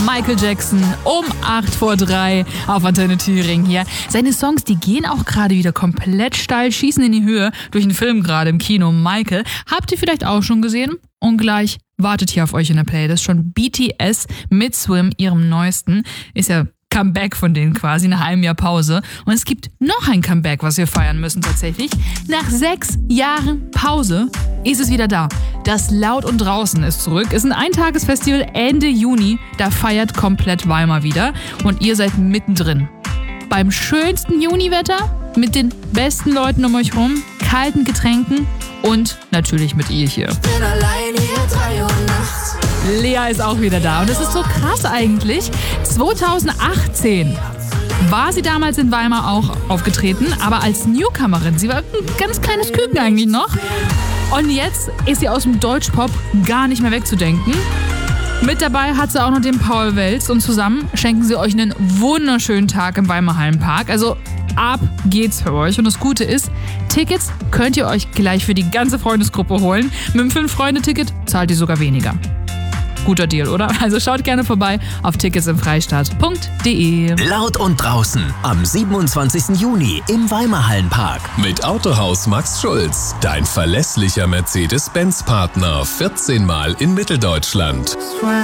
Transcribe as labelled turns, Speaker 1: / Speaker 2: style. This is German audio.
Speaker 1: Michael Jackson um 2:08 auf Antenne Thüringen hier. Seine Songs, die gehen auch gerade wieder komplett steil, schießen in die Höhe durch den Film gerade im Kino. Michael, habt ihr vielleicht auch schon gesehen? Und gleich wartet hier auf euch in der Playlist schon BTS mit Swim, ihrem neuesten. Ist ja Comeback von denen quasi, nach einem Jahr Pause. Und es gibt noch ein Comeback, was wir feiern müssen tatsächlich. Nach 6 Jahren Pause ist es wieder da. Das Laut und Draußen ist zurück. Es ist ein Eintagesfestival Ende Juni. Da feiert komplett Weimar wieder. Und ihr seid mittendrin. Beim schönsten Juniwetter, mit den besten Leuten um euch rum, kalten Getränken und natürlich mit ihr hier.
Speaker 2: Ich bin allein hier 3 Uhr nachts.
Speaker 1: Lea ist auch wieder da und es ist so krass eigentlich. 2018 war sie damals in Weimar auch aufgetreten, aber als Newcomerin. Sie war ein ganz kleines Küken eigentlich noch. Und jetzt ist sie aus dem Deutschpop gar nicht mehr wegzudenken. Mit dabei hat sie auch noch den Paul Welz und zusammen schenken sie euch einen wunderschönen Tag im Weimar Hallenpark. Also ab geht's für euch. Und das Gute ist, Tickets könnt ihr euch gleich für die ganze Freundesgruppe holen. Mit dem 5-Freunde-Ticket zahlt ihr sogar weniger. Guter Deal, oder? Also schaut gerne vorbei auf ticketsimfreistaat.de.
Speaker 3: Laut und draußen am 27. Juni im Weimar Hallenpark.
Speaker 4: Mit Autohaus Max Schulz, dein verlässlicher Mercedes-Benz-Partner, 14 Mal in Mitteldeutschland.